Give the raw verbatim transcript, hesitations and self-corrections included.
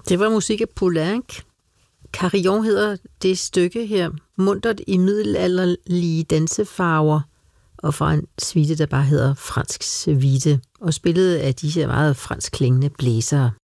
Det var musik af Poulenc. Carillon hedder det stykke her. Muntert i middelalderlige dansefarver, og fra en suite, der bare hedder Fransk Suite, og spillet af de her meget fransk klingende blæsere.